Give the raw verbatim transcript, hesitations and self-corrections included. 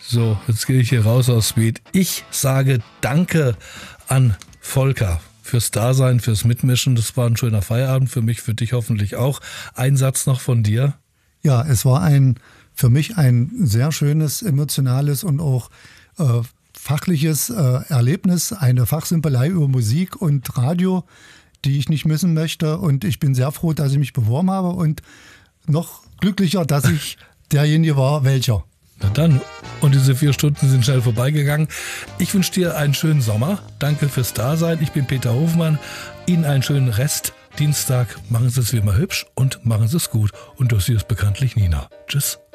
So, jetzt gehe ich hier raus aus Speed. Ich sage Danke an Volker fürs Dasein, fürs Mitmischen. Das war ein schöner Feierabend für mich, für dich hoffentlich auch. Ein Satz noch von dir. Ja, es war ein für mich ein sehr schönes, emotionales und auch äh, fachliches äh, Erlebnis. Eine Fachsimpelei über Musik und Radio, die ich nicht missen möchte. Und ich bin sehr froh, dass ich mich beworben habe und noch glücklicher, dass ich derjenige war, welcher. Na dann, und diese vier Stunden sind schnell vorbeigegangen. Ich wünsche dir einen schönen Sommer. Danke fürs Dasein. Ich bin Peter Hofmann. Ihnen einen schönen Rest. Dienstag machen Sie es wie immer hübsch und machen Sie es gut. Und durch Sie ist bekanntlich Nina. Tschüss.